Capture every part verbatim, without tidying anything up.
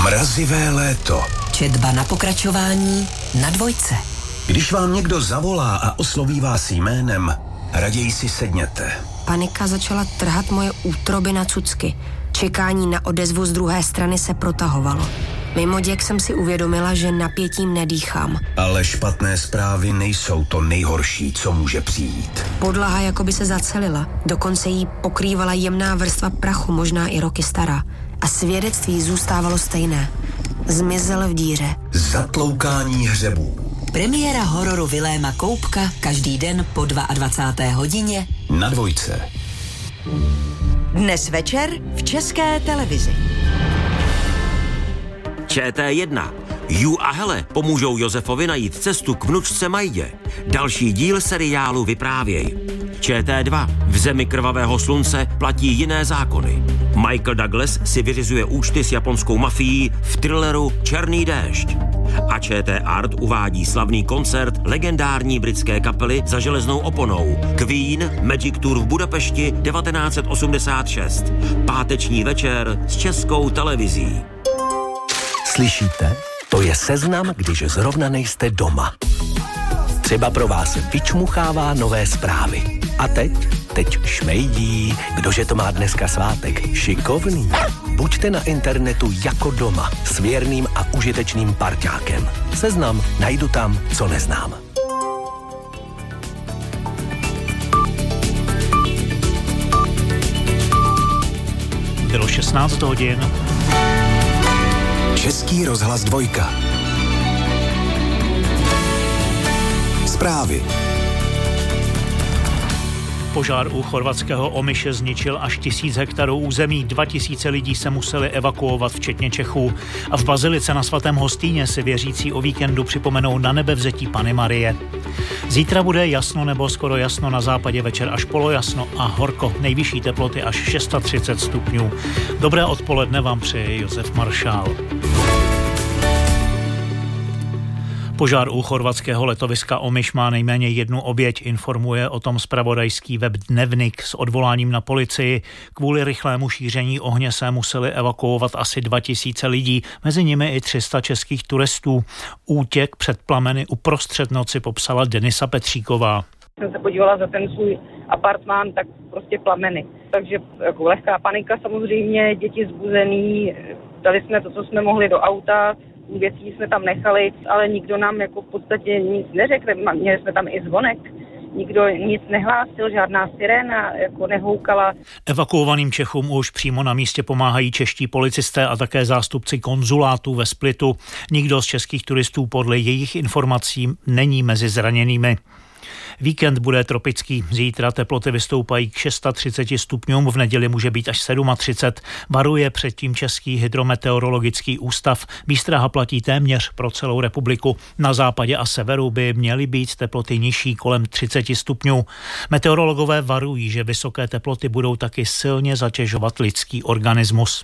Mrazivé léto. Četba na pokračování na Dvojce. Když vám někdo zavolá a osloví vás jménem, raději si sedněte. Panika začala trhat moje útroby na cucky. Čekání na odezvu z druhé strany se protahovalo. Mimoděk jsem si uvědomila, že napětím nedýchám. Ale špatné zprávy nejsou to nejhorší, co může přijít. Podlaha jakoby se zacelila. Dokonce jí pokrývala jemná vrstva prachu, možná i roky stará. A svědectví zůstávalo stejné. Zmizel v díře. Zatloukání hřebů. Premiéra hororu Viléma Koubka každý den po dvacáté druhé hodině na Dvojce. Dnes večer v České televizi. Č T jedna. Ju a Hele pomůžou Josefovi najít cestu k vnučce Majdě. Další díl seriálu Vyprávěj. Č T dva. V zemi krvavého slunce platí jiné zákony. Michael Douglas si vyřizuje účty s japonskou mafií v thrilleru Černý déšť. A Č T Art uvádí slavný koncert legendární britské kapely Za železnou oponou Queen Magic Tour v Budapešti devatenáct set osmdesát šest. Páteční večer s Českou televizí. Slyšíte? To je seznam, když zrovna nejste doma. Třeba pro vás vyčmuchává nové zprávy. A teď? Teď šmejdí. Kdože to má dneska svátek? Šikovný. Buďte na internetu jako doma s věrným a užitečným parťákem. Seznam najdu tam, co neznám. Bylo šestnáct hodin. Český rozhlas Dvojka. Zprávy. Požár u chorvatského Omiše zničil až tisíc hektarů území, dva tisíce lidí se museli evakuovat, včetně Čechů. A v bazilice na svatém Hostýně si věřící o víkendu připomenou na nebevzetí Panny Marie. Zítra bude jasno nebo skoro jasno, na západě večer až polojasno a horko, nejvyšší teploty až třicet šest stupňů. Dobré odpoledne vám přeje Josef Maršál. Požár u chorvatského letoviska Omiš má nejméně jednu oběť, informuje o tom zpravodajský web Dnevnik s odvoláním na policii. Kvůli rychlému šíření ohně se museli evakuovat asi dva tisíce lidí, mezi nimi i tři sta českých turistů. Útěk před plameny uprostřed noci popsala Denisa Petříková. Jsem se podívala za ten svůj apartmán, tak prostě plameny. Takže jako lehká panika samozřejmě, děti zbuzený, dali jsme to, co jsme mohli do auta, věcí jsme tam nechali, ale nikdo nám jako v podstatě nic neřekl, měli jsme tam i zvonek, nikdo nic nehlásil, žádná siréna jako nehoukala. Evakuovaným Čechům už přímo na místě pomáhají čeští policisté a také zástupci konzulátů ve Splitu. Nikdo z českých turistů podle jejich informací není mezi zraněnými. Víkend bude tropický. Zítra teploty vystoupají k třicet šest stupňům, v neděli může být až třicet sedm. Varuje předtím Český hydrometeorologický ústav. Výstraha platí téměř pro celou republiku. Na západě a severu by měly být teploty nižší kolem třicet stupňů. Meteorologové varují, že vysoké teploty budou taky silně zatěžovat lidský organismus.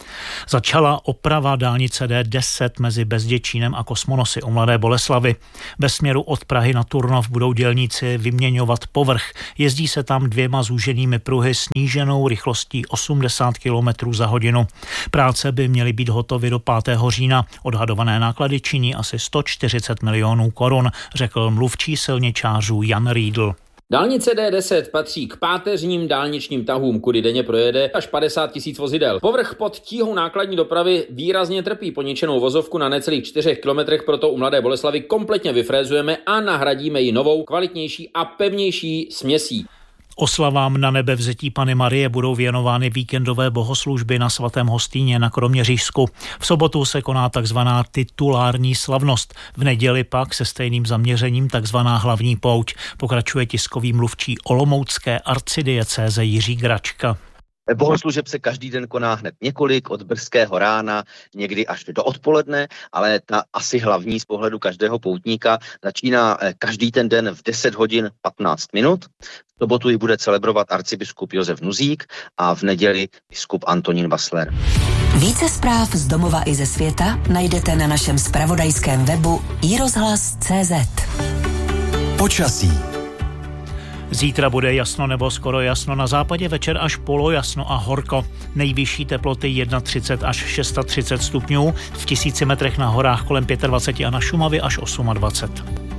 Začala oprava dálnice D deset mezi Bezděčínem a Kosmonosy u Mladé Boleslavi. Ve směru od Prahy na Turnov budou dělníci vyměňovat povrch. Jezdí se tam dvěma zúženými pruhy sníženou rychlostí osmdesát kilometrů za hodinu. Práce by měly být hotovy do pátého října. Odhadované náklady činí asi sto čtyřicet milionů korun, řekl mluvčí silničářů Jan Riedl. Dálnice D deset patří k páteřním dálničním tahům, kudy denně projede až padesát tisíc vozidel. Povrch pod tíhou nákladní dopravy výrazně trpí. Poničenou vozovku na necelých čtyřech kilometrech proto u Mladé Boleslavy kompletně vyfrézujeme a nahradíme ji novou, kvalitnější a pevnější směsí. Oslavám na nebevzetí Panny Marie budou věnovány víkendové bohoslužby na svatém Hostýně na Kroměřížsku. V sobotu se koná takzvaná titulární slavnost. V neděli pak se stejným zaměřením takzvaná hlavní pouť. Pokračuje tiskový mluvčí olomoucké arcidiecéze Jiří Gračka. Bohoslužeb se každý den koná hned několik, od brzkého rána, někdy až do odpoledne, ale ta asi hlavní z pohledu každého poutníka začíná každý ten den v deset hodin patnáct minut. V sobotu ji bude celebrovat arcibiskup Josef Nuzík a v neděli biskup Antonín Basler. Více zpráv z domova i ze světa najdete na našem zpravodajském webu i rozhlas tečka cé zet. Počasí. Zítra bude jasno nebo skoro jasno, na západě večer až polojasno a horko. Nejvyšší teploty třicet jedna až třicet šest stupňů, v tisíci metrech na horách kolem dvacet pět a na Šumavě až dvacet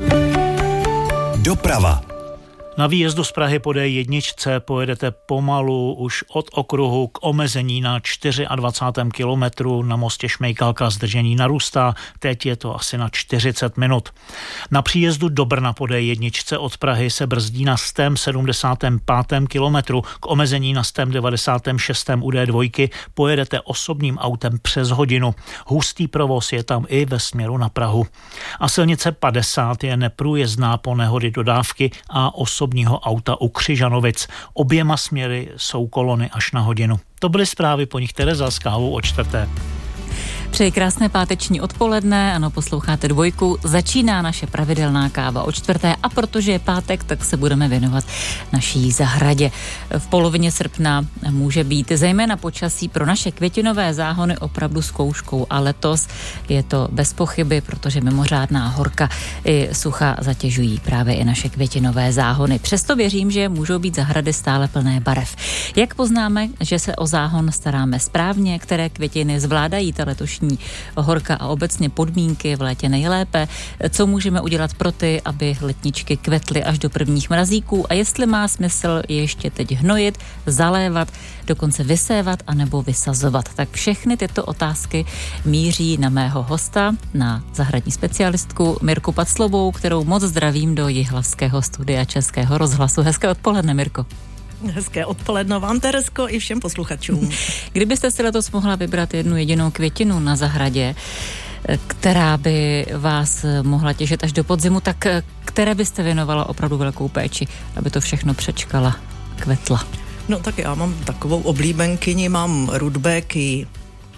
osm. Doprava. Na výjezdu z Prahy po dé jedna pojedete pomalu už od okruhu k omezení na dvacátém čtvrtém kilometru. Na mostě Šmejkalka zdržení narůstá, teď je to asi na čtyřicet minut. Na příjezdu do Brna po dé jedna od Prahy se brzdí na sto sedmdesátém pátém kilometru. K omezení na sto devadesátém šestém u dé dva pojedete osobním autem přes hodinu. Hustý provoz je tam i ve směru na Prahu. A silnice padesát je neprůjezdná po nehodě dodávky a osobního auta u Křižanovic. Oběma směry jsou kolony až na hodinu. To byly zprávy, po nich Tereza s kávou o čtvrté. Přeji krásné páteční odpoledne, ano, posloucháte Dvojku, začíná naše pravidelná káva o čtvrté a protože je pátek, tak se budeme věnovat naší zahradě. V polovině srpna může být zejména počasí pro naše květinové záhony opravdu zkouškou a letos je to bez pochyby, protože mimořádná horka i sucha zatěžují právě i naše květinové záhony. Přesto věřím, že můžou být zahrady stále plné barev. Jak poznáme, že se o záhon staráme správně, které květiny zvládají ta letošní horka a obecně podmínky v létě nejlépe, co můžeme udělat pro ty, aby letničky kvetly až do prvních mrazíků a jestli má smysl je ještě teď hnojit, zalévat, dokonce vysévat anebo vysazovat. Tak všechny tyto otázky míří na mého hosta, na zahradní specialistku Mirku Paclovou, kterou moc zdravím do Jihlavského studia Českého rozhlasu. Hezké odpoledne, Mirko. Hezké odpoledne vám, Terezko, i všem posluchačům. Kdybyste si letos mohla vybrat jednu jedinou květinu na zahradě, která by vás mohla těšit až do podzimu, tak které byste věnovala opravdu velkou péči, aby to všechno přečkala, kvetla? No tak já mám takovou oblíbenkyni, mám rudbéky.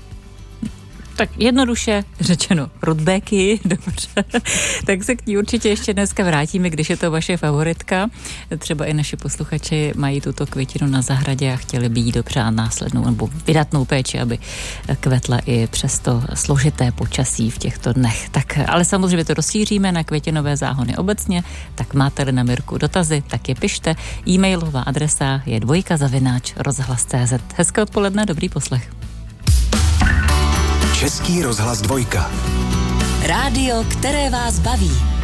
Tak jednoduše řečeno, rudbéky, dobře. Tak se k ní určitě ještě dneska vrátíme, když je to vaše favoritka. Třeba i naši posluchači mají tuto květinu na zahradě a chtěli by jí dopřát následnou nebo vydatnou péči, aby kvetla i přes to složité počasí v těchto dnech. Tak, ale samozřejmě to rozšíříme na květinové záhony obecně, tak máte-li na Mirku dotazy, tak je pište. E-mailová adresa je dvojka zavináč rozhlas tečka cé zet. Hezké odpoledne, dobrý poslech. Český rozhlas Dvojka. Rádio, které vás baví.